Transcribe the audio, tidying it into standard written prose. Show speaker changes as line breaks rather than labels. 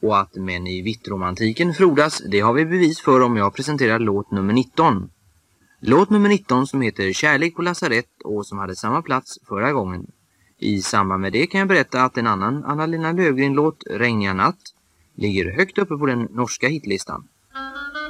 Och att män i vittromantiken frodas, det har vi bevis för om jag presenterar låt nummer 19. Låt nummer 19 som heter Kärlek på lasarett och som hade samma plats förra gången. I samband med det kan jag berätta att en annan Anna-Lena Löfgren-låt, Regniga natt, ligger högt uppe på den norska hitlistan.